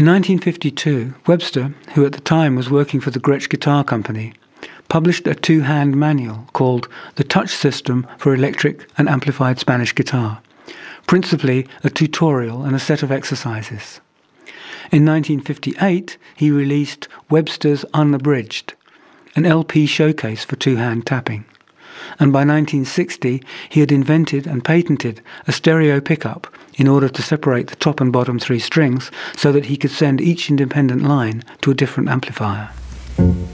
In 1952, Webster, who at the time was working for the Gretsch Guitar Company, published a two-hand manual called The Touch System for Electric and Amplified Spanish Guitar, principally a tutorial and a set of exercises. In 1958, he released Webster's Unabridged, an LP showcase for two-hand tapping. And by 1960, he had invented and patented a stereo pickup in order to separate the top and bottom three strings so that he could send each independent line to a different amplifier.